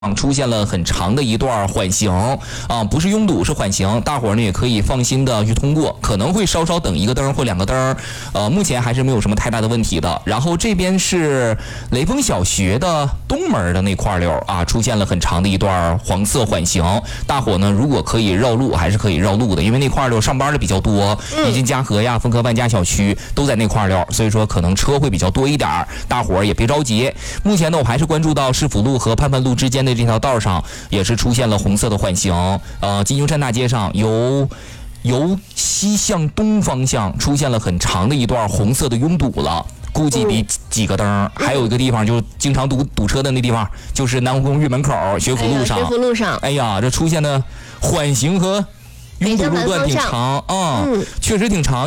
出现了很长的一段缓行啊，不是拥堵，是缓行。大伙儿呢也可以放心的去通过，可能会稍稍等一个灯或两个灯，目前还是没有什么太大的问题的。然后这边是雷锋小学的东门的那块溜啊，出现了很长的一段黄色缓行。大伙呢如果可以绕路，还是可以绕路的，因为那块溜上班的比较多，宜津嘉禾呀、丰科万家小区都在那块溜，所以说可能车会比较多一点，大伙儿也别着急。目前呢，我还是关注到市府路和盼盼路之间的这条道上也是出现了红色的缓行，金牛山大街上由西向东方向出现了很长的一段红色的拥堵了，估计得几个灯。还有一个地方就是经常堵车的那地方，就是南湖公寓门口学府路上。 学府路上， 哎呀，这出现的缓行和拥堵路段挺长啊，确实挺长。